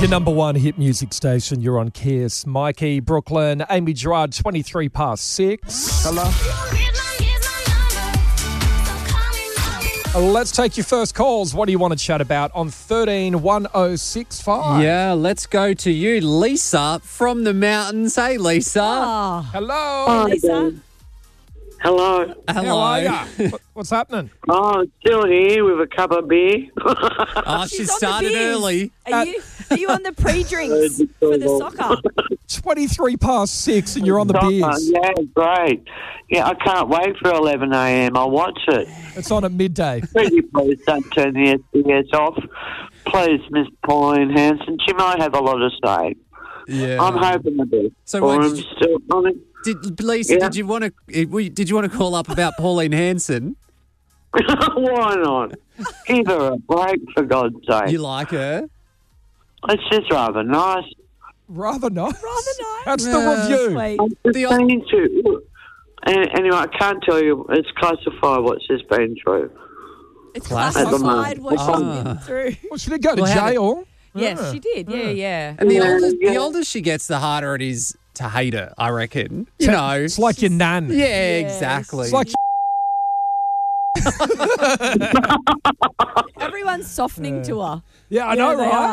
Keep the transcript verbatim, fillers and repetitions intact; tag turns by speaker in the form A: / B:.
A: Your number one hit music station. You're on Kiss. Mikey, Brooklyn, Amy Gerard, twenty-three past six.
B: Hello.
A: Uh, Let's take your first calls. What do you want to chat about on thirteen one oh six five?
C: Yeah, let's go to you, Lisa from the mountains. Hey, Lisa.
D: Oh,
A: Hello.
D: Lisa.
B: Hello.
C: Hello.
A: How are ya? What- What's happening?
B: Oh, still here with a cup of beer.
C: Oh, she
D: She's on the
C: started
D: beers.
C: early.
D: Are you, are you on the pre-drinks for the soccer?
A: twenty-three past six and you're on the
B: Soccer,
A: beers.
B: Yeah, great. Yeah, I can't wait for eleven a.m. I'll watch it.
A: It's on at midday.
B: Pretty please don't turn the S B S off. Please, Miss Pauline Hanson. She might have a lot to say.
C: Yeah.
B: I'm hoping the best.
C: So
B: for
C: what,
B: him
C: did you-
B: still on it.
C: Did, Lisa,
B: Yeah.
C: did you want to? Did you want to call up about Pauline Hanson?
B: Why not? Give her a break, for God's sake.
C: You like her?
B: It's just rather nice.
A: Rather nice.
D: Rather nice.
A: That's
C: Yeah,
A: the review.
D: Sweet.
B: I've just
C: The-
B: been to... And, anyway, I can't tell you. It's classified what's just been through.
D: It's
C: Classified.
D: classified what she's
C: Ah.
D: been through.
A: Well, she did go to
C: Well, how did-
A: jail.
D: Yes,
A: Yeah.
D: she did. Yeah, yeah.
C: And the
B: Yeah,
C: older, the
B: yeah.
C: older she gets, the harder it is to hate her. I reckon. You know.
A: It's like your nan.
C: Yeah,
D: Yes.
C: exactly.
A: It's like
D: Everyone's softening to her.
A: Yeah, I
D: Yeah,
A: know,
D: they
A: right?